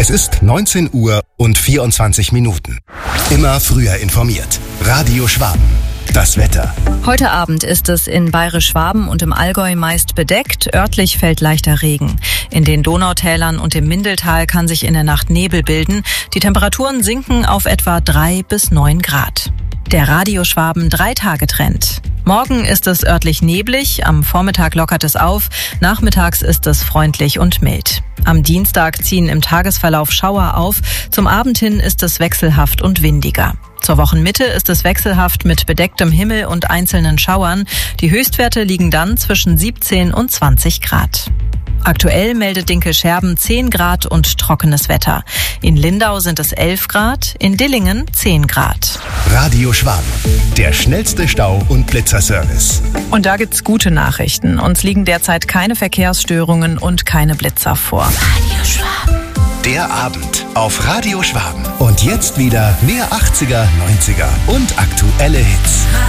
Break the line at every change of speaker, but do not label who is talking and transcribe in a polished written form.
Es ist 19 Uhr und 24 Minuten. Immer früher informiert. Radio Schwaben. Das Wetter.
Heute Abend ist es in Bayerisch-Schwaben und im Allgäu meist bedeckt. Örtlich fällt leichter Regen. In den Donautälern und im Mindeltal kann sich in der Nacht Nebel bilden. Die Temperaturen sinken auf etwa 3 bis 9 Grad. Der Radio Schwaben 3-Tage-Trend. Morgen ist es örtlich neblig, am Vormittag lockert es auf, nachmittags ist es freundlich und mild. Am Dienstag ziehen im Tagesverlauf Schauer auf, zum Abend hin ist es wechselhaft und windiger. Zur Wochenmitte ist es wechselhaft mit bedecktem Himmel und einzelnen Schauern. Die Höchstwerte liegen dann zwischen 17 und 20 Grad. Aktuell meldet Dinkelscherben 10 Grad und trockenes Wetter. In Lindau sind es 11 Grad, in Dillingen 10 Grad.
Radio Schwaben, der schnellste Stau- und Blitzerservice.
Und da gibt's gute Nachrichten. Uns liegen derzeit keine Verkehrsstörungen und keine Blitzer vor.
Radio Schwaben.
Der Abend auf Radio Schwaben. Und jetzt wieder mehr 80er, 90er und aktuelle Hits.